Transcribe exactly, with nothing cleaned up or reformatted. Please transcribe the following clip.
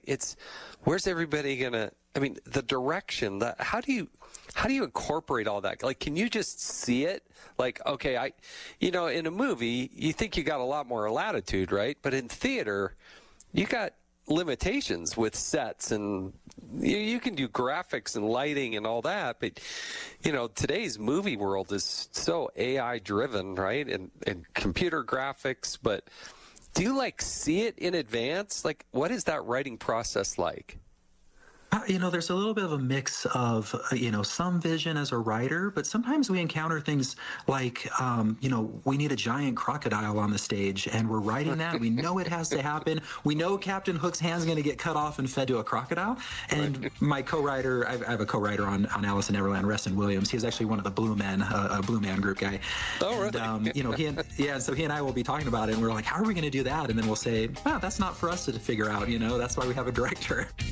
It's where's everybody gonna? I mean, the direction. The how do you how do you incorporate all that? Like, can you just see it? Like, okay, I, you know, in a movie, you think you got a lot more latitude, right? But in theater, you got limitations with sets, and you, you can do graphics and lighting and all that, but you know, today's movie world is so A I driven, right? And and computer graphics. But do you like see it in advance? Like, what is that writing process like? Uh, you know, there's a little bit of a mix of, uh, you know, some vision as a writer, but sometimes we encounter things like, um, you know, we need a giant crocodile on the stage and we're writing that. We know it has to happen. We know Captain Hook's hand's going to get cut off and fed to a crocodile. And right. my co-writer, I have a co-writer on, on Alice in Neverland, Reston Williams. He's actually one of the Blue Men, uh, a Blue Man Group guy. Oh, really? And, um, you know, he and, yeah, so he and I will be talking about it and we're like, how are we going to do that? And then we'll say, oh, that's not for us to figure out, you know, that's why we have a director.